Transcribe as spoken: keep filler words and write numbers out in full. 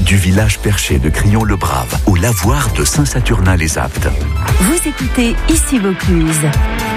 Du village perché de Crillon-le-Brave au lavoir de Saint-Saturnin-les-Aptes. Vous écoutez Ici Vaucluse.